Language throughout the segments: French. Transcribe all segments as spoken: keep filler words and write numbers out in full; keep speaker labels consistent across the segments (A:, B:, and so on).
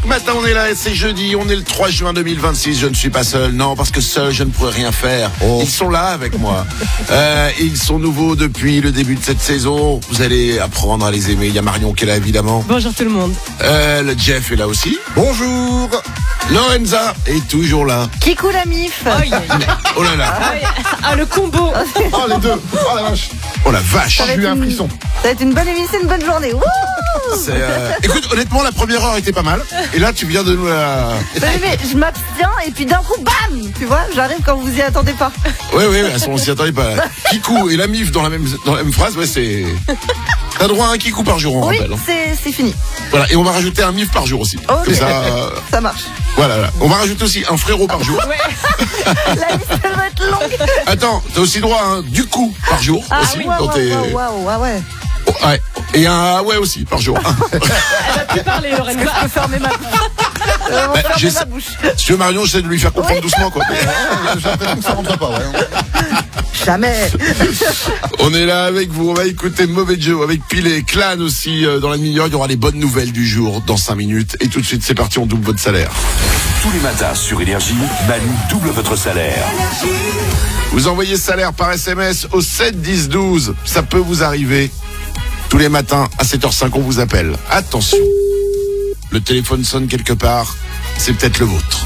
A: matin, on est là, c'est jeudi, on est le trois juin deux mille vingt-six. Je ne suis pas seul, non, parce que seul, je ne pourrais rien faire. Oh. Ils sont là avec moi. Euh, ils sont nouveaux depuis le début de cette saison. Vous allez apprendre à les aimer. Il y a Marion qui est là, évidemment.
B: Bonjour tout le monde.
A: Euh, le Jeff est là aussi.
C: Bonjour.
A: Lorenza est toujours là.
D: Kikou la mif.
A: Oh là là.
B: Ah, le combo.
C: Oh, les deux. Oh la vache.
A: Oh la vache.
C: J'ai eu un frisson.
D: Ça va être une bonne émission, une bonne journée. Wouh.
A: C'est, euh... Écoute, honnêtement, la première heure était pas mal. Et là, tu viens de nous la...
D: Mais, mais je m'abstiens et puis d'un coup, bam. Tu vois, j'arrive quand vous y attendez pas.
A: Oui, oui, on s'y attendait pas. Kikou et la mif dans la même, dans la même phrase, ouais, c'est... T'as droit à un kikou par jour, on
D: oui,
A: rappelle. Hein.
D: c'est, c'est fini.
A: Voilà, et on va rajouter un mif par jour aussi.
D: Ok,
A: comme ça, euh...
D: ça marche.
A: Voilà, voilà, on va rajouter aussi un frérot par jour.
D: Ouais. La liste, elle va être longue.
A: Attends, t'as aussi droit à un du coup par jour.
D: Ah
A: aussi,
D: oui,
A: quand
D: waouh,
A: t'es...
D: waouh, waouh, waouh, ouais.
A: Oh, ouais. Et un ouais aussi par jour.
B: Elle va plus parler, Lorenza.
D: Je peux fermer ma, euh,
A: Bah,
D: fermer
A: j'essaie-
D: ma bouche.
A: Si tu veux, Marion, j'essaie de lui faire comprendre
D: Oui.
A: doucement, quoi.
C: J'ai l'impression que ça rentre pas, ouais.
D: Jamais.
A: On est là avec vous, on va écouter Mauvais Joe avec Pile et Clan aussi euh, dans la demi-heure. Il y aura les bonnes nouvelles du jour dans cinq minutes. Et tout de suite, c'est parti, on double votre salaire.
E: Tous les matins sur Énergie, Manu double votre salaire.
A: Vous envoyez salaire par S M S au sept dix douze. Ça peut vous arriver. Tous les matins à sept heures cinq, on vous appelle. Attention. Le téléphone sonne quelque part. C'est peut-être le vôtre.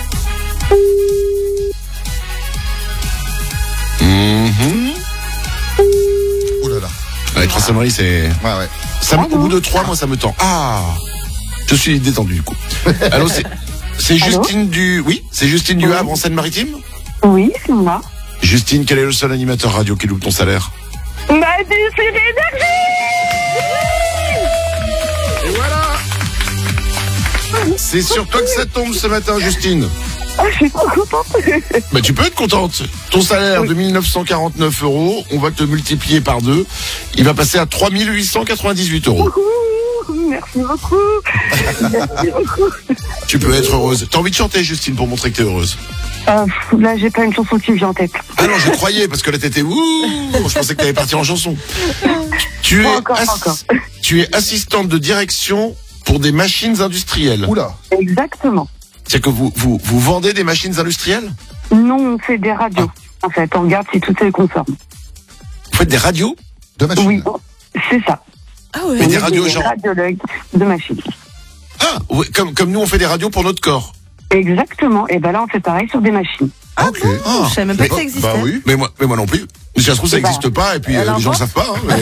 A: Mhm.
C: Oh là là.
A: Avec trois sonneries, c'est...
C: Ouais, ouais.
A: Ça, me- au bout de trois, moi, ça me tend. Ah, je suis détendu du coup. Allô, c'est, c'est Justine du... Oui, c'est Justine du Havre en Seine-Maritime.
F: Oui, c'est moi.
A: Justine, quel est le seul animateur radio qui loupe ton salaire?
F: Manu sur Énergie.
A: Et voilà. C'est sur toi que ça tombe ce matin, Justine.
F: Oh, je suis trop contente.
A: Bah, tu peux être contente. Ton salaire de mille neuf cent quarante-neuf euros, on va te multiplier par deux. Il va passer à trois mille huit cent quatre-vingt-dix-huit euros.
F: Ouh, merci beaucoup. Merci beaucoup.
A: Tu peux être heureuse. T'as envie de chanter, Justine, pour montrer que t'es heureuse?
F: Euh, là, j'ai pas une chanson qui me vient en tête.
A: Ah non, je croyais, parce que là, t'étais ouh. Je pensais que t'allais partir en chanson. Tu
F: Pas
A: es,
F: encore, pas
A: ass-
F: encore.
A: tu es assistante de direction pour des machines industrielles.
C: Oula.
F: Exactement.
A: C'est que vous, vous, vous vendez des machines industrielles?
F: Non, on fait des radios. En fait, on regarde si tout est conforme.
A: Vous faites des radios?
C: De machine.
F: Oui, c'est ça.
B: Ah ouais.
A: Mais
F: On
A: des
F: est
A: radios,
F: des
A: genre-
F: radiologues de machines.
A: Ah, ouais, comme, comme nous, on fait des radios pour notre corps.
F: Exactement. Et ben là, on fait pareil sur des machines.
D: Ah
C: Ok.
D: bon,
A: Ah.
D: je savais même pas
A: Mais-
D: que ça existait.
C: Bah oui.
A: Mais moi, mais moi non plus. Si ça se trouve, ça
F: Eh ben,
A: n'existe pas, et puis
D: elle
A: euh, les gens ne
D: invente.
A: savent pas. Hein, mais,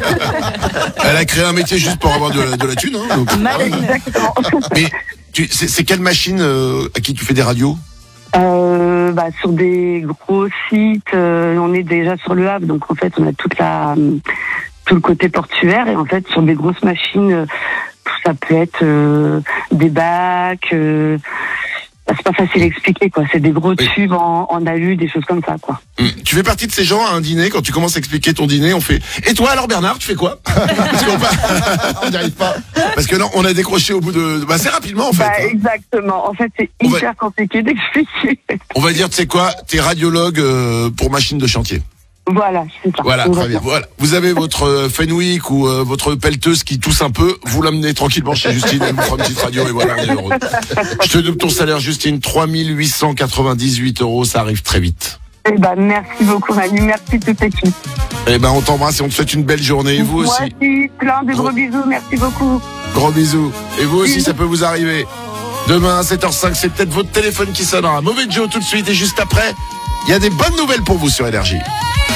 A: euh, elle a créé un métier juste pour avoir de, la- de la thune. Hein, donc,
D: Malin.
F: Exactement.
A: mais tu, c'est, c'est quelle machine euh, à qui tu fais des radios?
F: Euh, bah, sur des gros sites, euh, on est déjà sur le Havre, donc en fait on a toute la tout le côté portuaire et en fait sur des grosses machines, euh, ça peut être euh, des bacs. Euh, bah, c'est pas facile à expliquer quoi. C'est des gros
A: Oui.
F: tubes en, en alu, des choses comme ça quoi.
A: Hum, Tu fais partie de ces gens à un dîner, quand tu commences à expliquer ton dîner, on fait « Et toi alors Bernard, tu fais quoi ?» Parce qu'on va-
C: On n'y arrive pas.
A: Parce que non, on a décroché au bout de... Bah, assez rapidement en fait.
F: Bah,
A: hein.
F: exactement. En fait c'est
A: On va-
F: hyper compliqué d'expliquer.
A: On va dire, tu sais quoi, t'es radiologue euh, pour machine de chantier.
F: Voilà, c'est ça.
A: Voilà,
F: On va
A: très bien.
F: dire.
A: Voilà. Vous avez votre euh, Fenwick ou euh, votre pelleteuse qui tousse un peu, vous l'amenez tranquillement chez Justine, elle vous fera une petite radio et voilà, on est heureux. Je te double ton salaire, Justine, trois mille huit cent quatre-vingt-dix-huit euros, ça arrive très vite.
F: Eh ben, merci beaucoup Manu, merci toute l'équipe.
A: Eh ben, on t'embrasse et on te souhaite une belle journée. Et vous
F: Moi
A: aussi,
F: aussi, plein de gros bisous, merci beaucoup.
A: gros bisous. Et vous aussi, ça peut vous arriver. Demain à sept heures cinq, c'est peut-être votre téléphone qui sonnera. Mauvais Joe tout de suite et juste après, il y a des bonnes nouvelles pour vous sur Énergie.